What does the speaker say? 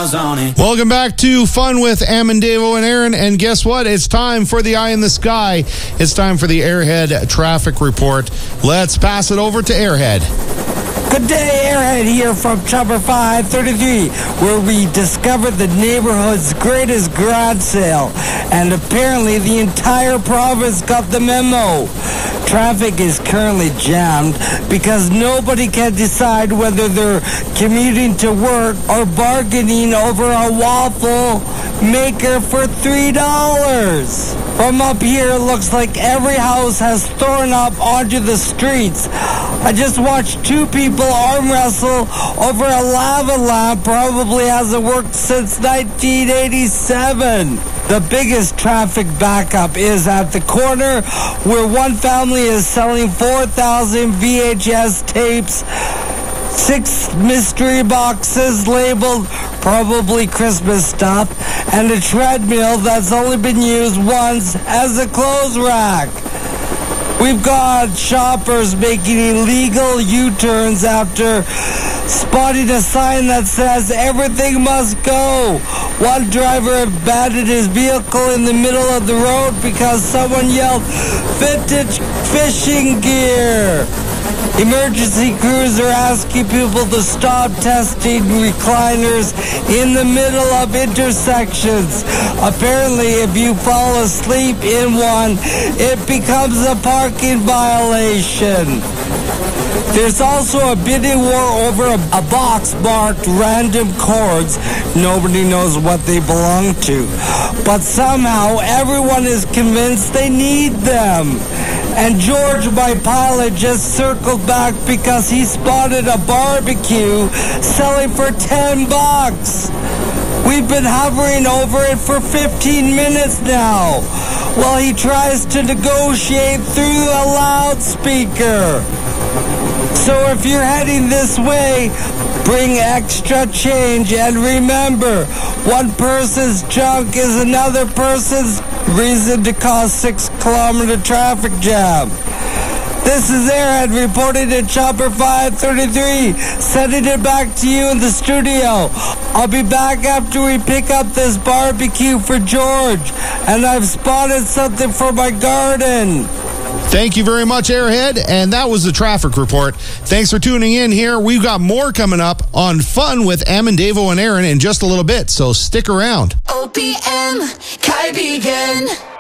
miles on it. Welcome back to Fun with Amendevo and Aaron. And guess what? It's time for the Eye in the Sky. It's time for the Airhead Traffic Report. Let's pass it over to Airhead. Good day, Airhead here from Chopper 533, where we discovered the neighborhood's greatest garage sale. And apparently the entire province got the memo. Traffic is currently jammed because nobody can decide whether they're commuting to work or bargaining over a waffle maker for $3. From up here, it looks like every house has thrown up onto the streets. I just watched two people arm wrestle over a lava lamp. Probably hasn't worked since 1987. The biggest traffic backup is at the corner where one family is selling 4,000 VHS tapes, 6 mystery boxes labeled probably Christmas stuff, and a treadmill that's only been used once as a clothes rack. We've got shoppers making illegal U-turns after spotting a sign that says everything must go. One driver abandoned his vehicle in the middle of the road because someone yelled, "Vintage fishing gear." Emergency crews are asking people to stop testing recliners in the middle of intersections. Apparently, if you fall asleep in one, it becomes a parking violation. There's also a bidding war over a box marked random chords. Nobody knows what they belong to. But somehow everyone is convinced they need them. And George, my pilot, just circled back because he spotted a barbecue selling for $10. We've been hovering over it for 15 minutes now while he tries to negotiate through a loudspeaker. So if you're heading this way, bring extra change, and remember, one person's junk is another person's reason to cause 6-kilometer traffic jam. This is Airhead reporting at Chopper 533, sending it back to you in the studio. I'll be back after we pick up this barbecue for George, and I've spotted something for my garden. Thank you very much, Airhead. And that was the traffic report. Thanks for tuning in here. We've got more coming up on Fun with Amendevo and Aaron in just a little bit, so stick around. OPM, Kaibigan.